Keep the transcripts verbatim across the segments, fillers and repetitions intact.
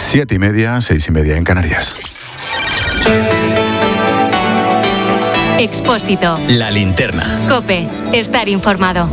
Siete y media, seis y media en Canarias. Expósito. La linterna. COPE. Estar informado.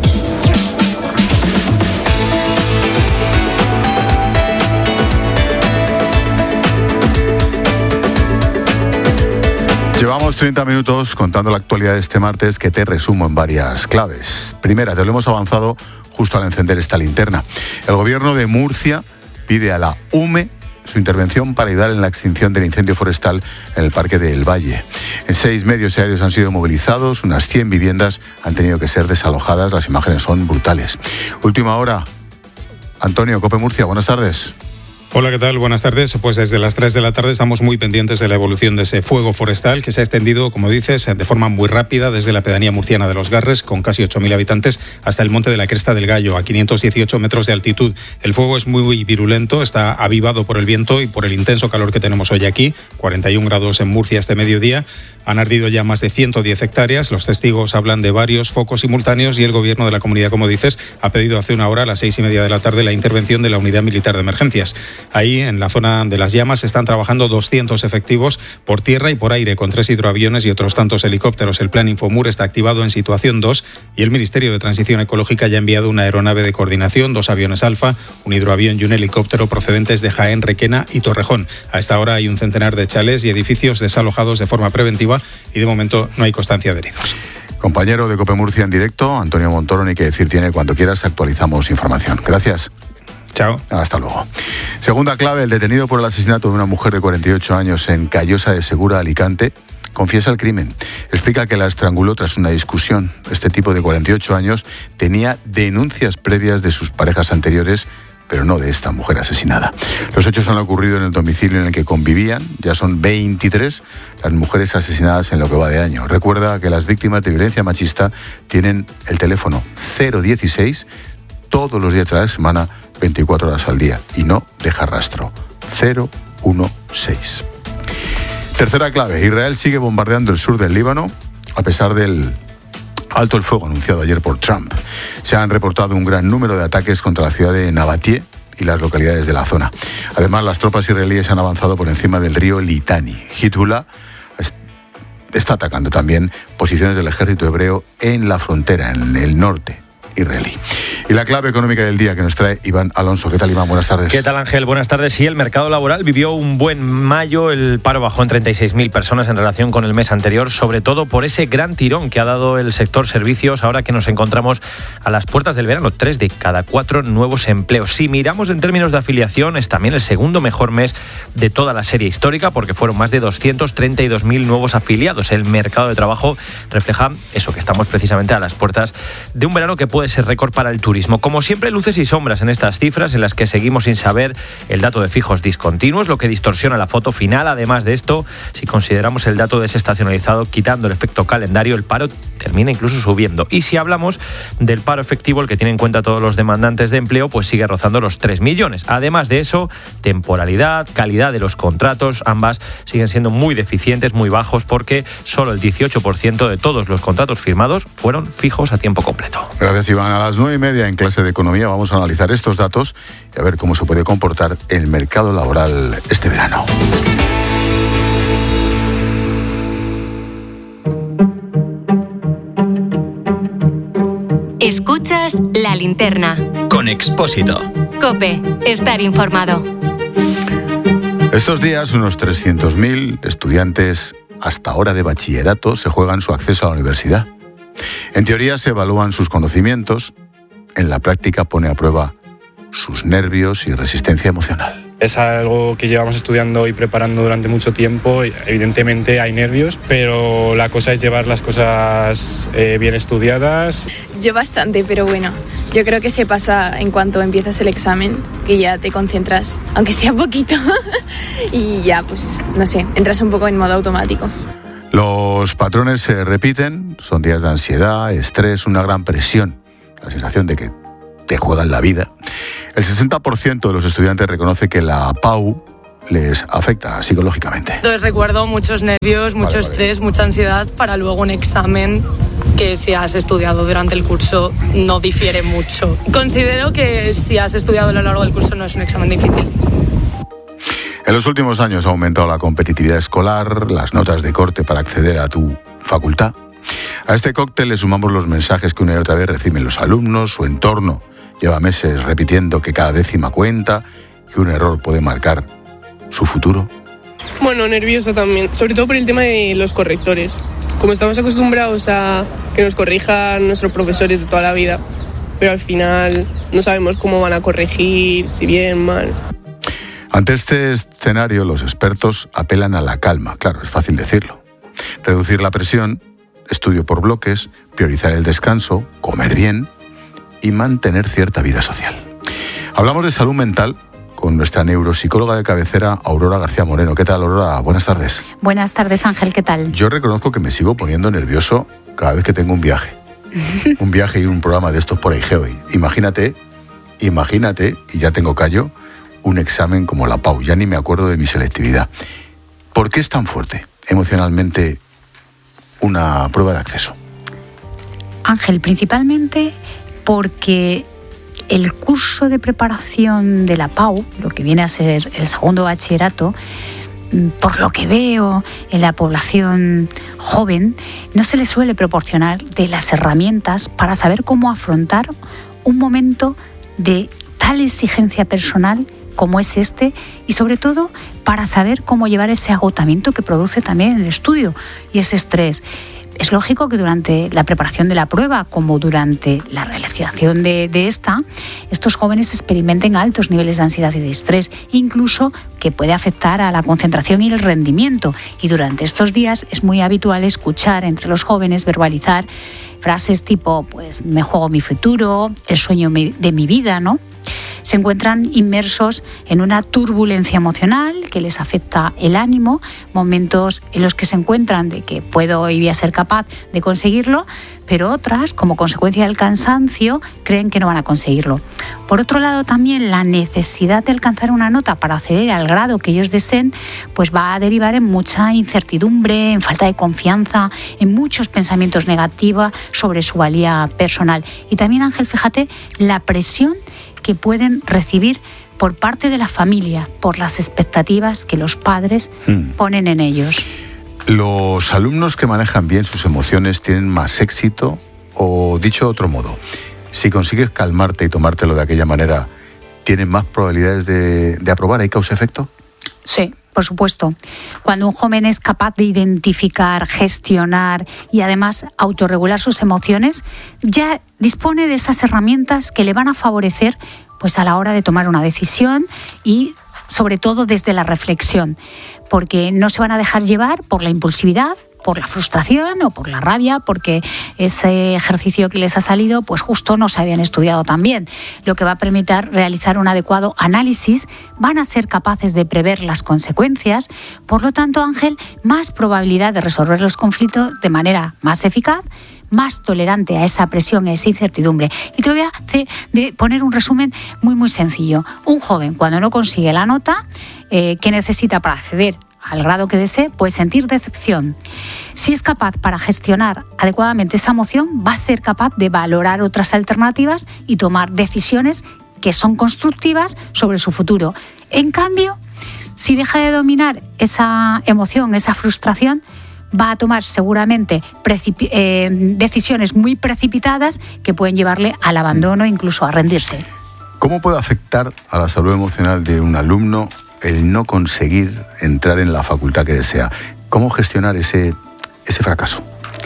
Llevamos treinta minutos contando la actualidad de este martes, que te resumo en varias claves. Primera, te lo hemos avanzado justo al encender esta linterna. El gobierno de Murcia pide a la U M E su intervención para ayudar en la extinción del incendio forestal en el Parque del Valle. En seis medios aéreos han sido movilizados, unas cien viviendas han tenido que ser desalojadas, las imágenes son brutales. Última hora, Antonio, COPE Murcia, buenas tardes. Hola, ¿qué tal? Buenas tardes. Pues desde las tres de la tarde estamos muy pendientes de la evolución de ese fuego forestal que se ha extendido, como dices, de forma muy rápida desde la pedanía murciana de Los Garres, con casi ocho mil habitantes, hasta el monte de la Cresta del Gallo, a quinientos dieciocho metros de altitud. El fuego es muy virulento, está avivado por el viento y por el intenso calor que tenemos hoy aquí, cuarenta y un grados en Murcia este mediodía. Han ardido ya más de ciento diez hectáreas. Los testigos hablan de varios focos simultáneos y el gobierno de la comunidad, como dices, ha pedido hace una hora, a las seis y media de la tarde, la intervención de la Unidad Militar de Emergencias. Ahí, en la zona de las llamas, están trabajando doscientos efectivos por tierra y por aire, con tres hidroaviones y otros tantos helicópteros. El plan Infomur está activado en situación dos y el Ministerio de Transición Ecológica ya ha enviado una aeronave de coordinación, dos aviones Alfa, un hidroavión y un helicóptero procedentes de Jaén, Requena y Torrejón. A esta hora hay un centenar de chalés y edificios desalojados de forma preventiva y de momento no hay constancia de heridos. Compañero de COPE Murcia en directo, Antonio Montoro, ni que decir tiene, cuando quieras actualizamos información. Gracias. Chao. Hasta luego. Segunda clave, el detenido por el asesinato de una mujer de cuarenta y ocho años en Callosa de Segura, Alicante, confiesa el crimen. Explica que la estranguló tras una discusión. Este tipo de cuarenta y ocho años tenía denuncias previas de sus parejas anteriores, pero no de esta mujer asesinada. Los hechos han ocurrido en el domicilio en el que convivían. Ya son veintitrés las mujeres asesinadas en lo que va de año. Recuerda que las víctimas de violencia machista tienen el teléfono cero dieciséis todos los días de la semana, veinticuatro horas al día, y no deja rastro. cero dieciséis. Tercera clave, Israel sigue bombardeando el sur del Líbano a pesar del alto el fuego anunciado ayer por Trump. Se han reportado un gran número de ataques contra la ciudad de Nabatie y las localidades de la zona. Además, las tropas israelíes han avanzado por encima del río Litani. Hezbollah está atacando también posiciones del ejército hebreo en la frontera, en el norte israelí. Y la clave económica del día que nos trae Iván Alonso. ¿Qué tal, Iván? Buenas tardes. ¿Qué tal, Ángel? Buenas tardes. Sí, el mercado laboral vivió un buen mayo. El paro bajó en treinta y seis mil personas en relación con el mes anterior, sobre todo por ese gran tirón que ha dado el sector servicios ahora que nos encontramos a las puertas del verano. Tres de cada cuatro nuevos empleos. Si miramos en términos de afiliación, es también el segundo mejor mes de toda la serie histórica, porque fueron más de doscientos treinta y dos mil nuevos afiliados. El mercado de trabajo refleja eso, que estamos precisamente a las puertas de un verano que puede ser récord para el turismo. Como siempre, luces y sombras en estas cifras en las que seguimos sin saber el dato de fijos discontinuos, lo que distorsiona la foto final. Además de esto, si consideramos el dato desestacionalizado, quitando el efecto calendario, el paro termina incluso subiendo. Y si hablamos del paro efectivo, el que tiene en cuenta todos los demandantes de empleo, pues sigue rozando los tres millones. Además de eso, temporalidad, calidad de los contratos, ambas siguen siendo muy deficientes, muy bajos, porque solo el dieciocho por ciento de todos los contratos firmados fueron fijos a tiempo completo. Gracias, Iván. A las nueve y media en clase de economía vamos a analizar estos datos y a ver cómo se puede comportar el mercado laboral este verano. Escuchas La Linterna. Con Expósito. COPE. Estar informado. Estos días unos trescientos mil estudiantes hasta ahora de bachillerato se juegan su acceso a la universidad. En teoría se evalúan sus conocimientos, en la práctica pone a prueba sus nervios y resistencia emocional. Es algo que llevamos estudiando y preparando durante mucho tiempo. Evidentemente hay nervios, pero la cosa es llevar las cosas eh, bien estudiadas. Yo bastante, pero bueno, yo creo que se pasa en cuanto empiezas el examen, que ya te concentras, aunque sea poquito, y ya, pues, no sé, entras un poco en modo automático. Los patrones se repiten, son días de ansiedad, estrés, una gran presión, la sensación de que te juegan la vida. El sesenta por ciento de los estudiantes reconoce que la P A U les afecta psicológicamente. Entonces recuerdo muchos nervios, mucho vale, estrés, vale. mucha ansiedad para luego un examen que si has estudiado durante el curso no difiere mucho. Considero que si has estudiado a lo largo del curso no es un examen difícil. En los últimos años ha aumentado la competitividad escolar, las notas de corte para acceder a tu facultad. A este cóctel le sumamos los mensajes que una y otra vez reciben los alumnos, su entorno. Lleva meses repitiendo que cada décima cuenta, que un error puede marcar su futuro. Bueno, nerviosa también, sobre todo por el tema de los correctores. Como estamos acostumbrados a que nos corrijan nuestros profesores de toda la vida, pero al final no sabemos cómo van a corregir, si bien, mal. Ante este escenario, los expertos apelan a la calma. Claro, es fácil decirlo. Reducir la presión, estudio por bloques, priorizar el descanso, comer bien y mantener cierta vida social. Hablamos de salud mental con nuestra neuropsicóloga de cabecera, Aurora García Moreno. ¿Qué tal, Aurora? Buenas tardes. Buenas tardes, Ángel. ¿Qué tal? Yo reconozco que me sigo poniendo nervioso cada vez que tengo un viaje. un viaje y un programa de estos por Egeo. Imagínate, imagínate, y ya tengo callo, un examen como la P A U. Ya ni me acuerdo de mi selectividad. ¿Por qué es tan fuerte emocionalmente una prueba de acceso? Ángel, principalmente porque el curso de preparación de la P A U, lo que viene a ser el segundo bachillerato, por lo que veo en la población joven, no se le suele proporcionar de las herramientas para saber cómo afrontar un momento de tal exigencia personal como es este, y sobre todo para saber cómo llevar ese agotamiento que produce también el estudio y ese estrés. Es lógico que durante la preparación de la prueba, como durante la realización de, de esta, estos jóvenes experimenten altos niveles de ansiedad y de estrés, incluso que puede afectar a la concentración y el rendimiento. Y durante estos días es muy habitual escuchar entre los jóvenes verbalizar frases tipo, pues, me juego mi futuro, el sueño de mi vida, ¿no? Se encuentran inmersos en una turbulencia emocional que les afecta el ánimo, momentos en los que se encuentran de que puedo y voy a ser capaz de conseguirlo, pero otras, como consecuencia del cansancio, creen que no van a conseguirlo. Por otro lado, también la necesidad de alcanzar una nota para acceder al grado que ellos deseen, pues va a derivar en mucha incertidumbre, en falta de confianza, en muchos pensamientos negativos sobre su valía personal. Y también, Ángel, fíjate, la presión que pueden recibir por parte de la familia, por las expectativas que los padres hmm. ponen en ellos. ¿Los alumnos que manejan bien sus emociones tienen más éxito? O, dicho de otro modo, si consigues calmarte y tomártelo de aquella manera, ¿tienen más probabilidades de, de aprobar? ¿Hay causa-efecto? Sí. Por supuesto, cuando un joven es capaz de identificar, gestionar y además autorregular sus emociones, ya dispone de esas herramientas que le van a favorecer, pues, a la hora de tomar una decisión y sobre todo desde la reflexión, porque no se van a dejar llevar por la impulsividad, por la frustración o por la rabia, porque ese ejercicio que les ha salido, pues justo no se habían estudiado tan bien, lo que va a permitir realizar un adecuado análisis, van a ser capaces de prever las consecuencias, por lo tanto, Ángel, más probabilidad de resolver los conflictos de manera más eficaz, más tolerante a esa presión, a esa incertidumbre. Y te voy a hacer, de poner un resumen muy, muy sencillo. Un joven, cuando no consigue la nota eh, que necesita para acceder al grado que desee, puede sentir decepción. Si es capaz para gestionar adecuadamente esa emoción, va a ser capaz de valorar otras alternativas y tomar decisiones que son constructivas sobre su futuro. En cambio, si deja de dominar esa emoción, esa frustración, va a tomar seguramente precipi- eh, decisiones muy precipitadas que pueden llevarle al abandono, incluso a rendirse. ¿Cómo puede afectar a la salud emocional de un alumno el no conseguir entrar en la facultad que desea? ¿Cómo gestionar ese, ese fracaso?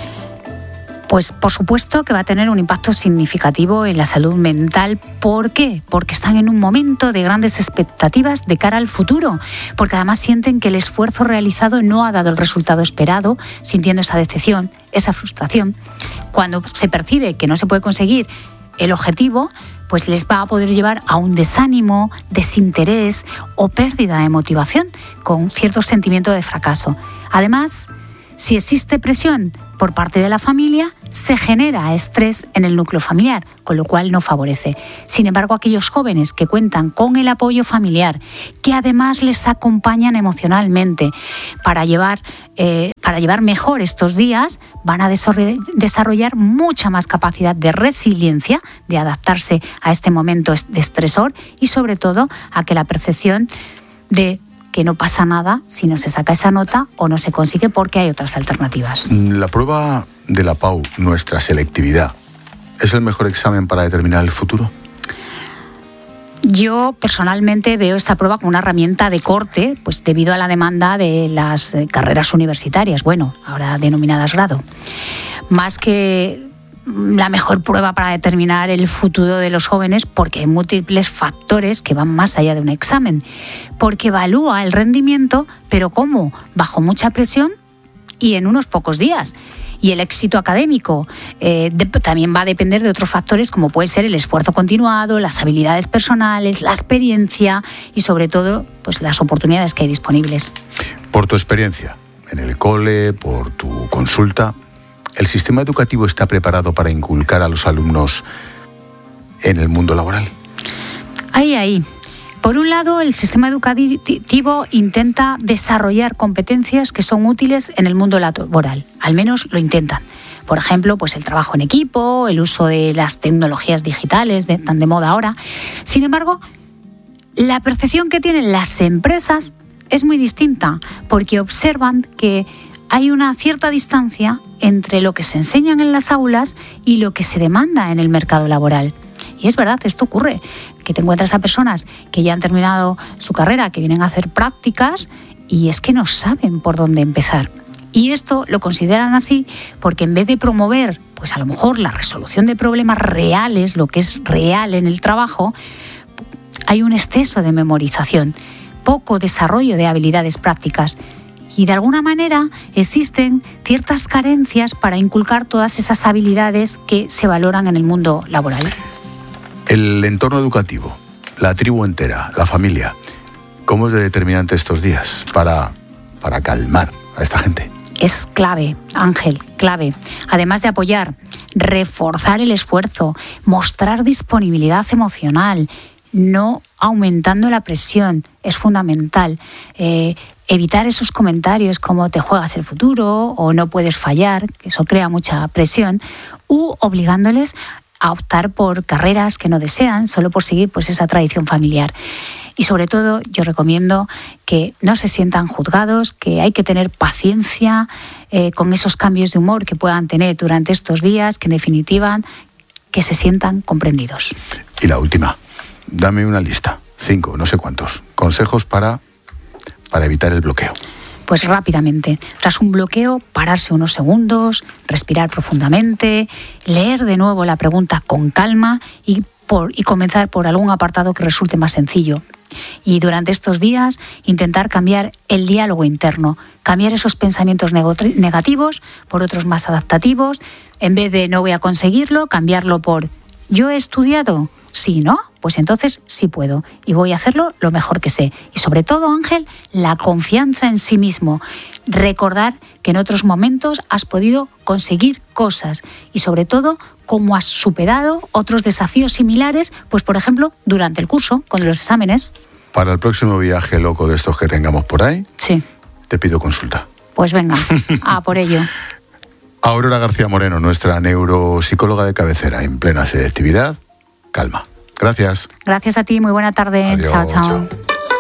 Pues por supuesto que va a tener un impacto significativo en la salud mental. ¿Por qué? Porque están en un momento de grandes expectativas de cara al futuro, porque además sienten que el esfuerzo realizado no ha dado el resultado esperado, sintiendo esa decepción, esa frustración. Cuando se percibe que no se puede conseguir el objetivo, pues les va a poder llevar a un desánimo, desinterés o pérdida de motivación con cierto sentimiento de fracaso. Además, si existe presión por parte de la familia, se genera estrés en el núcleo familiar, con lo cual no favorece. Sin embargo, aquellos jóvenes que cuentan con el apoyo familiar, que además les acompañan emocionalmente para llevar, eh, para llevar mejor estos días, van a desarrollar mucha más capacidad de resiliencia, de adaptarse a este momento de estresor y sobre todo a que la percepción de que no pasa nada si no se saca esa nota o no se consigue porque hay otras alternativas. La prueba de la P A U, nuestra selectividad, ¿es el mejor examen para determinar el futuro? Yo personalmente veo esta prueba como una herramienta de corte, pues debido a la demanda de las carreras universitarias, bueno, ahora denominadas grado. Más que la mejor prueba para determinar el futuro de los jóvenes, porque hay múltiples factores que van más allá de un examen, porque evalúa el rendimiento, pero ¿cómo? Bajo mucha presión y en unos pocos días. Y el éxito académico eh, de, también va a depender de otros factores como puede ser el esfuerzo continuado, las habilidades personales, la experiencia y sobre todo pues las oportunidades que hay disponibles. Por tu experiencia en el cole, por tu consulta, ¿el sistema educativo está preparado para inculcar a los alumnos en el mundo laboral? Ahí, ahí. Por un lado, el sistema educativo intenta desarrollar competencias que son útiles en el mundo laboral, al menos lo intentan. Por ejemplo, pues el trabajo en equipo, el uso de las tecnologías digitales de, tan de moda ahora. Sin embargo, la percepción que tienen las empresas es muy distinta, porque observan que hay una cierta distancia entre lo que se enseñan en las aulas y lo que se demanda en el mercado laboral. Y es verdad, esto ocurre, que te encuentras a personas que ya han terminado su carrera, que vienen a hacer prácticas y es que no saben por dónde empezar. Y esto lo consideran así porque en vez de promover, pues a lo mejor la resolución de problemas reales, lo que es real en el trabajo, hay un exceso de memorización, poco desarrollo de habilidades prácticas. Y de alguna manera existen ciertas carencias para inculcar todas esas habilidades que se valoran en el mundo laboral. El entorno educativo, la tribu entera, la familia, ¿cómo es de determinante estos días para, para calmar a esta gente? Es clave, Ángel, clave. Además de apoyar, reforzar el esfuerzo, mostrar disponibilidad emocional, no aumentando la presión, es fundamental. Eh, evitar esos comentarios como te juegas el futuro o no puedes fallar, que eso crea mucha presión, u obligándoles a optar por carreras que no desean solo por seguir pues esa tradición familiar. Y sobre todo yo recomiendo que no se sientan juzgados, que hay que tener paciencia eh, con esos cambios de humor que puedan tener durante estos días, que en definitiva que se sientan comprendidos. Y la última, dame una lista, cinco, no sé cuántos, consejos para, para evitar el bloqueo. Pues rápidamente, tras un bloqueo, pararse unos segundos, respirar profundamente, leer de nuevo la pregunta con calma y, por, y comenzar por algún apartado que resulte más sencillo. Y durante estos días, intentar cambiar el diálogo interno, cambiar esos pensamientos negativos por otros más adaptativos. En vez de no voy a conseguirlo, cambiarlo por yo he estudiado. Sí, ¿no? Pues entonces sí puedo y voy a hacerlo lo mejor que sé. Y sobre todo, Ángel, la confianza en sí mismo. Recordar que en otros momentos has podido conseguir cosas y sobre todo cómo has superado otros desafíos similares, pues por ejemplo, durante el curso, con los exámenes. Para el próximo viaje loco de estos que tengamos por ahí, sí, te pido consulta. Pues venga, a por ello. Aurora García Moreno, nuestra neuropsicóloga de cabecera, en plena selectividad. Calma. Gracias. Gracias a ti, muy buena tarde. Adiós, chao, chao. chao.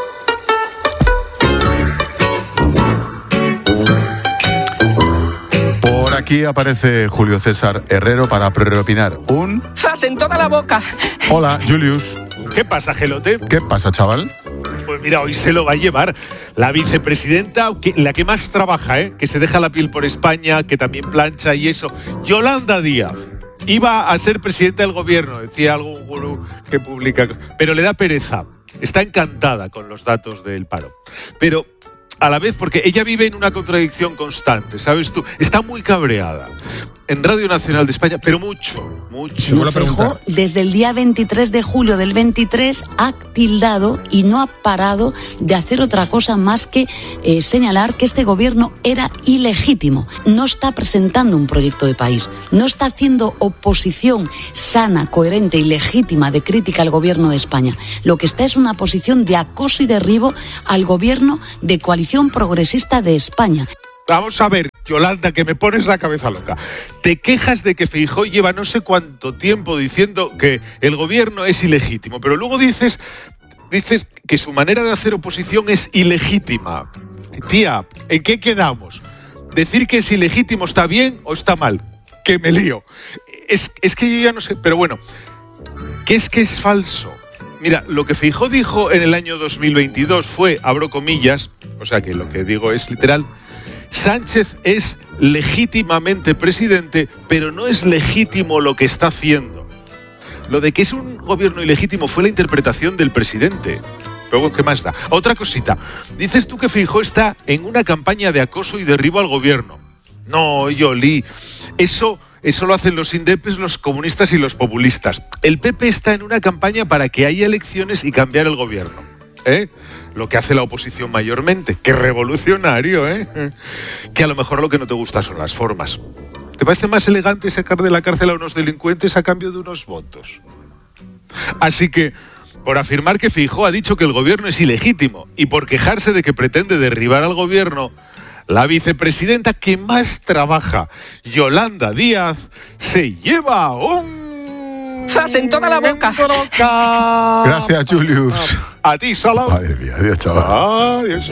Por aquí aparece Julio César Herrero para preopinar. Un... ¡Zas en toda la boca! Hola, Julius. ¿Qué pasa, Gelote? ¿Qué pasa, chaval? Pues mira, hoy se lo va a llevar la vicepresidenta, la que más trabaja, ¿eh? Que se deja la piel por España, que también plancha y eso. Yolanda Díaz. Iba a ser presidenta del gobierno, decía algún gurú que publica, pero le da pereza. Está encantada con los datos del paro. Pero a la vez, porque ella vive en una contradicción constante, ¿sabes tú? Está muy cabreada en Radio Nacional de España, pero mucho, mucho. Feijóo, desde el día veintitrés de julio del veintitrés, ha tildado y no ha parado de hacer otra cosa más que eh, señalar que este gobierno era ilegítimo. No está presentando un proyecto de país, no está haciendo oposición sana, coherente y legítima de crítica al gobierno de España. Lo que está es una posición de acoso y derribo al gobierno de coalición progresista de España. Vamos a ver, Yolanda, que me pones la cabeza loca. Te quejas de que Feijóo lleva no sé cuánto tiempo diciendo que el gobierno es ilegítimo, pero luego dices dices que su manera de hacer oposición es ilegítima. Tía, ¿en qué quedamos? ¿Decir que es ilegítimo está bien o está mal? Que me lío. Es, es que yo ya no sé, pero bueno, ¿qué es que es falso? Mira, lo que Feijóo dijo en el año dos mil veintidós fue, abro comillas, o sea que lo que digo es literal, Sánchez es legítimamente presidente, pero no es legítimo lo que está haciendo. Lo de que es un gobierno ilegítimo fue la interpretación del presidente. Luego, ¿qué más da? Otra cosita. Dices tú que Feijóo está en una campaña de acoso y derribo al gobierno. No, Yoli, eso... Eso lo hacen los indepes, los comunistas y los populistas. El P P está en una campaña para que haya elecciones y cambiar el gobierno. ¿Eh? Lo que hace la oposición mayormente. ¡Qué revolucionario! ¿eh? Que a lo mejor lo que no te gusta son las formas. ¿Te parece más elegante sacar de la cárcel a unos delincuentes a cambio de unos votos? Así que, por afirmar que Feijóo ha dicho que el gobierno es ilegítimo y por quejarse de que pretende derribar al gobierno, la vicepresidenta que más trabaja, Yolanda Díaz, se lleva un... ¡zas en toda la boca! Gracias, Julius. A ti, Salao. Madre mía, adiós, chaval. Adiós.